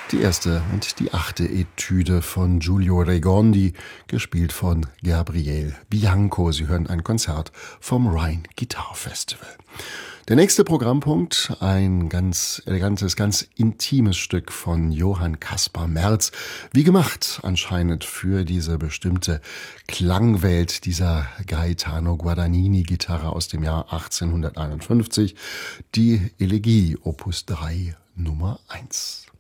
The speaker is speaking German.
Die erste und die achte Etüde von Giulio Regondi, gespielt von Gabriel Bianco. Sie hören ein Konzert vom Rhine Guitar Festival. Der nächste Programmpunkt, ein ganz elegantes, ganz intimes Stück von Johann Caspar Merz. Wie gemacht anscheinend für diese bestimmte Klangwelt dieser Gaetano Guadagnini-Gitarre aus dem Jahr 1851. Die Elegie Opus 3 Nummer 1.